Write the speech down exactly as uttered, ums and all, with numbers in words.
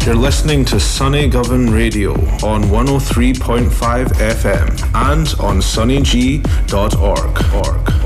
You're listening to Sunny Govan Radio on one oh three point five F M and on sunny g dot org.